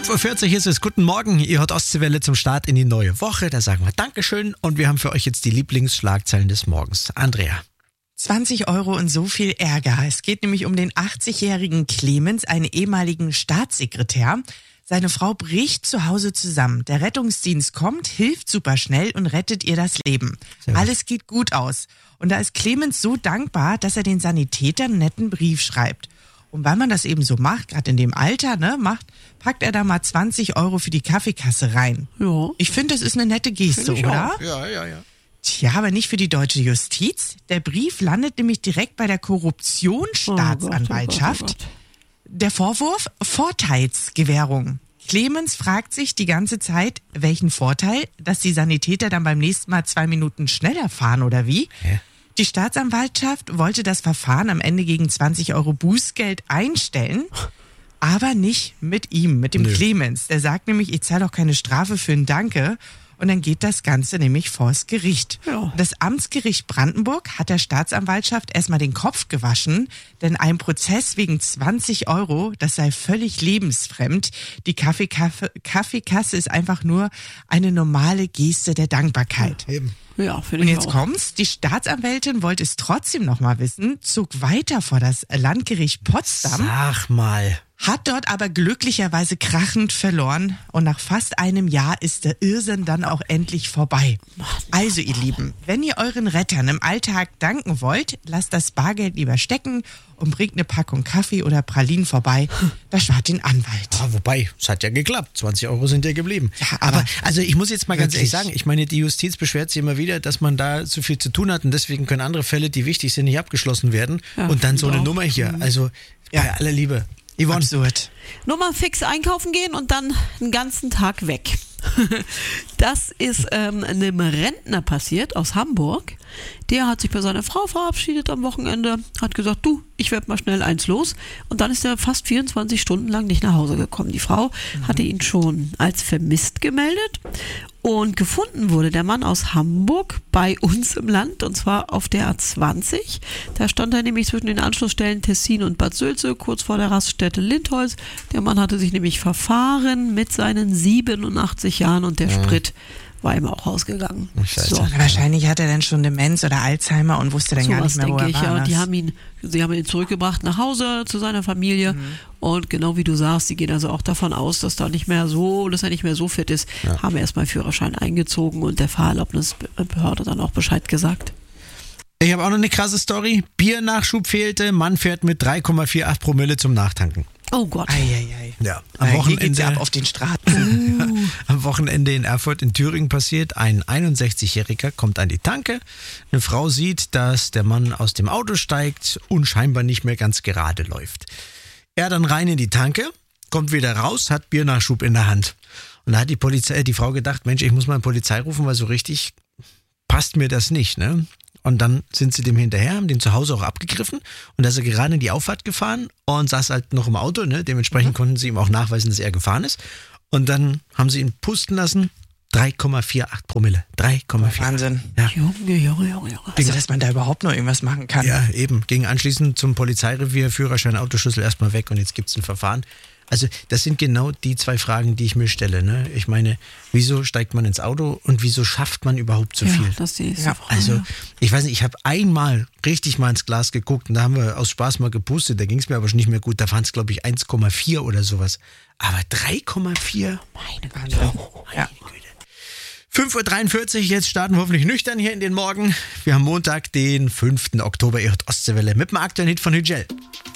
5:40 Uhr ist es. Guten Morgen, ihr hört Ostseewelle zum Start in die neue Woche. Da sagen wir Dankeschön und wir haben für euch jetzt die Lieblingsschlagzeilen des Morgens. Andrea. 20 Euro und so viel Ärger. Es geht nämlich um den 80-jährigen Clemens, einen ehemaligen Staatssekretär. Seine Frau bricht zu Hause zusammen. Der Rettungsdienst kommt, hilft super schnell und rettet ihr das Leben. Alles geht gut aus. Und da ist Clemens so dankbar, dass er den Sanitätern einen netten Brief schreibt. Und weil man das eben so macht, gerade in dem Alter, packt er da mal 20 Euro für die Kaffeekasse rein. Ja. Ich finde, das ist eine nette Geste, oder? Auch. Ja. Tja, aber nicht für die deutsche Justiz. Der Brief landet nämlich direkt bei der Korruptionsstaatsanwaltschaft. Oh Gott. Der Vorwurf? Vorteilsgewährung. Clemens fragt sich die ganze Zeit, welchen Vorteil, dass die Sanitäter dann beim nächsten Mal 2 Minuten schneller fahren oder wie? Hä? Die Staatsanwaltschaft wollte das Verfahren am Ende gegen 20 Euro Bußgeld einstellen, aber nicht mit ihm, mit dem Clemens. Der sagt nämlich, ich zahle doch keine Strafe für ein Danke. Und dann geht das Ganze nämlich vors Gericht. Ja. Das Amtsgericht Brandenburg hat der Staatsanwaltschaft erstmal den Kopf gewaschen, denn ein Prozess wegen 20 Euro, das sei völlig lebensfremd. Die Kaffeekasse ist einfach nur eine normale Geste der Dankbarkeit. Eben. Ja, finde Und ich jetzt auch. kommt's, die Staatsanwältin wollte es trotzdem noch mal wissen, zog weiter vor das Landgericht Potsdam, Sag mal. hat dort aber glücklicherweise krachend verloren und nach fast einem Jahr ist der Irrsinn dann auch endlich vorbei. Also ihr Lieben, wenn ihr euren Rettern im Alltag danken wollt, lasst das Bargeld lieber stecken und bringt eine Packung Kaffee oder Pralinen vorbei, da spart den Anwalt. Ah, wobei, es hat ja geklappt. 20 Euro sind ja geblieben. Ja, aber aber also ich muss jetzt mal ganz ehrlich wirklich. sagen, ich meine, die Justiz beschwert sich immer wieder, dass man da zu viel zu tun hat und deswegen können andere Fälle, die wichtig sind, nicht abgeschlossen werden. Ja, und dann so eine auch. Nummer hier. Also bei aller Liebe. Yvonne. Absurd. Nur mal fix einkaufen gehen und dann einen ganzen Tag weg. Das ist einem Rentner passiert aus Hamburg. Der hat sich bei seiner Frau verabschiedet am Wochenende, hat gesagt, du, ich werde mal schnell eins los. Und dann ist er fast 24 Stunden lang nicht nach Hause gekommen. Die Frau hatte ihn schon als vermisst gemeldet. Und gefunden wurde der Mann aus Hamburg bei uns im Land, und zwar auf der A20. Da stand er nämlich zwischen den Anschlussstellen Tessin und Bad Sülze, kurz vor der Raststätte Lindholz. Der Mann hatte sich nämlich verfahren mit seinen 87 Jahren und der Sprit war ihm auch ausgegangen. Scheiße. So. Wahrscheinlich hat er dann schon Demenz oder Alzheimer und wusste dann gar Sowas nicht mehr, wo denke er ich, war. ja. ne? Sie haben ihn zurückgebracht nach Hause zu seiner Familie und genau wie du sagst, die gehen also auch davon aus, dass er nicht mehr so fit ist, haben erstmal Führerschein eingezogen und der Fahrerlaubnisbehörde dann auch Bescheid gesagt. Ich habe auch noch eine krasse Story. Biernachschub fehlte, Mann fährt mit 3,48 Promille zum Nachtanken. Oh Gott. Eieiei. Ja, Hier geht's ja ab auf den Straßen. Am Wochenende in Erfurt in Thüringen passiert. Ein 61-Jähriger kommt an die Tanke. Eine Frau sieht, dass der Mann aus dem Auto steigt und scheinbar nicht mehr ganz gerade läuft. Er dann rein in die Tanke, kommt wieder raus, hat Biernachschub in der Hand. Und da hat die Frau gedacht, Mensch, ich muss mal Polizei rufen, weil so richtig passt mir das nicht, ne? Und dann sind sie dem hinterher, haben den zu Hause auch abgegriffen und da ist er gerade in die Auffahrt gefahren und saß halt noch im Auto, ne? Dementsprechend konnten sie ihm auch nachweisen, dass er gefahren ist. Und dann haben sie ihn pusten lassen, 3,48 Promille. 3,4. Wahnsinn. Ja. Junge. Also, dass man da überhaupt noch irgendwas machen kann. Ja, eben. Ging anschließend zum Polizeirevier, Führerschein, Autoschlüssel erstmal weg und jetzt gibt's ein Verfahren. Also das sind genau die 2 Fragen, die ich mir stelle. Ne? Ich meine, wieso steigt man ins Auto und wieso schafft man überhaupt so viel? Das ist Ja. Also, ich weiß nicht, ich habe einmal richtig mal ins Glas geguckt und da haben wir aus Spaß mal gepustet, da ging es mir aber schon nicht mehr gut, da waren es glaube ich 1,4 oder sowas. Aber 3,4? Meine Wahnsinn. Ja. 5:43 Uhr, jetzt starten wir hoffentlich nüchtern hier in den Morgen. Wir haben Montag, den 5. Oktober, ihr hört Ostseewelle mit dem aktuellen Hit von Hügel.